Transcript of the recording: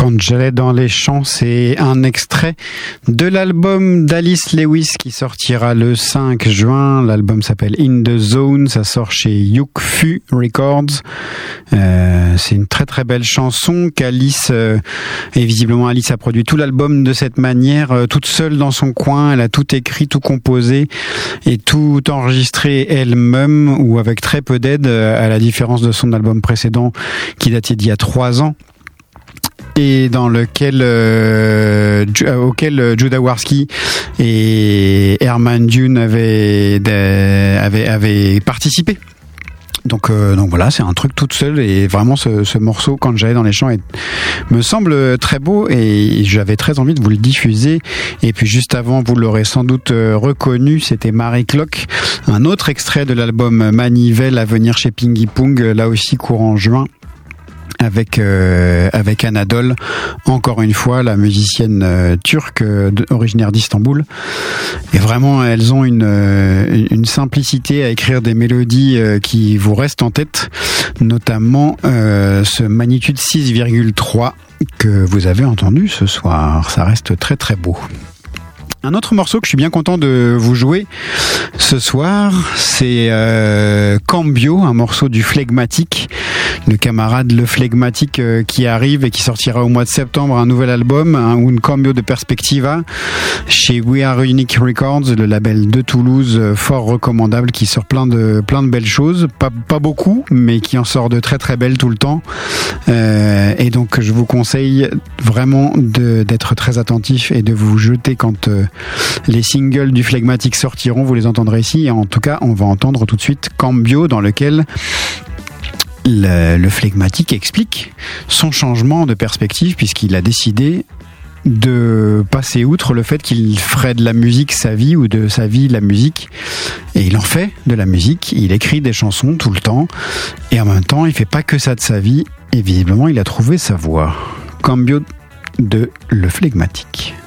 Quand j'allais dans les champs, c'est un extrait de l'album d'Alice Lewis qui sortira le 5 juin. L'album s'appelle In the Zone, ça sort chez Yuk Fu Records. C'est une très très belle chanson qu'Alice, et visiblement Alice a produit tout l'album de cette manière, toute seule dans son coin. Elle a tout écrit, tout composé et tout enregistré elle-même ou avec très peu d'aide, à la différence de son album précédent qui datait d'il y a 3 ans. Et dans lequel auquel Judah Warski et Herman Dune avaient participé. Donc voilà, c'est un truc toute seule et vraiment ce morceau Quand j'allais dans les champs me semble très beau et j'avais très envie de vous le diffuser. Et puis juste avant, vous l'aurez sans doute reconnu, c'était Marie Clock, un autre extrait de l'album Manivelle à venir chez Pingy Pong, là aussi courant juin. Avec Anadol, encore une fois la musicienne turque originaire d'Istanbul. Et vraiment, elles ont une simplicité à écrire des mélodies qui vous restent en tête, notamment ce Magnitude 6,3 que vous avez entendu ce soir. Ça reste très très beau. Un autre morceau que je suis bien content de vous jouer ce soir, c'est Cambio, un morceau du Flegmatique, le camarade Le Flegmatique qui arrive et qui sortira au mois de septembre un nouvel album, Un Cambio de Perspectiva, chez We Are Unique Records, le label de Toulouse, fort recommandable, qui sort plein de belles choses, pas beaucoup, mais qui en sort de très très belles tout le temps. Et donc je vous conseille vraiment d'être très attentif et de vous jeter quand les singles du Flegmatique sortiront, vous les entendrez ici. Et en tout cas, on va entendre tout de suite Cambio, dans lequel le Flegmatique explique son changement de perspective, puisqu'il a décidé de passer outre le fait qu'il ferait de la musique sa vie ou de sa vie la musique. Et il en fait de la musique, il écrit des chansons tout le temps et en même temps il fait pas que ça de sa vie et visiblement il a trouvé sa voie. Cambio de Le Flegmatique.